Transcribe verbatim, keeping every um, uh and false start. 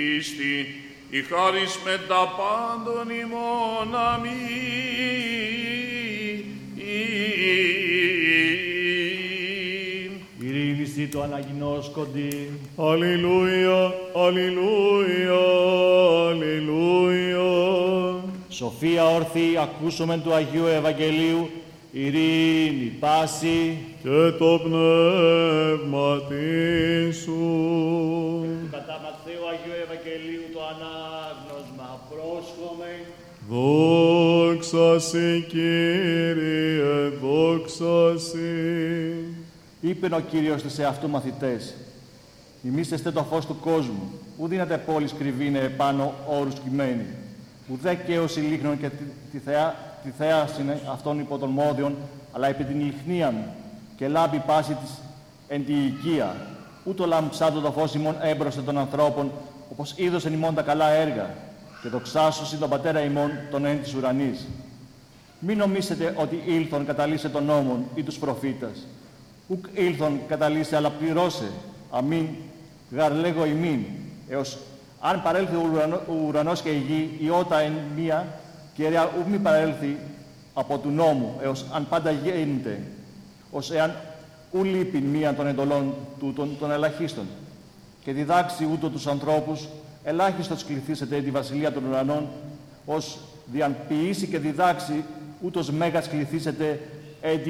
Χριστί, η χάρις με τα πάντων ημών, αμήν. Ειρήνηση το αναγινώσκοντι. Αλληλούια, αλληλούια, αλληλούια. Σοφία ορθή, ακούσομεν του Αγίου Ευαγγελίου, ειρήνη, πάση Και το πνεύμα σου. κατά Ματθαίου Αγίου Ευαγγελίου το ανάγνωσμα πρόσχομαι. Δόξα σοι, Κύριε, δόξα σοι. Είπεν ο Κύριος στους εαυτού μαθητές, «Ημείς εστε το φως του κόσμου, ου δύναται πόλης κρυβήνε επάνω όρους κειμένη, ουδέ καίωση λίχνων και τη, τη, θεά, τη θέαση αυτών υπό των μόδιων, αλλά επί την λιχνία μου, και λάμπει πάση της εν τη οικία, ούτω λαμψάτω το φως ημών έμπροστε των ανθρώπων, όπως είδωσεν ημών τα καλά έργα, και δοξάσωση τον Πατέρα ημών των εν της ουρανής. Μην νομίσετε ότι ήλθον καταλύσε τον νόμον ή τους προφήτας. Ουκ ήλθον καταλύσε, αλλά πληρώσε. Αμήν, γαρ λέγω ημίν, έως αν παρέλθει ο, ουρανό, ο ουρανός και η γη, η ότα εν μία, και ρεά ουκ μη παρέλθει από του νόμου, έως αν πάντα γίνεται, ως εάν ου λείπει μία των εντολών του των, των ελαχίστων. Και διδάξει ούτω τους ανθρώπους, ελάχιστος κληθήσετε τη βασιλεία των ουρανών, ως διαν ποιήσει και διδάξει ούτως μέγας κληθήσετε εν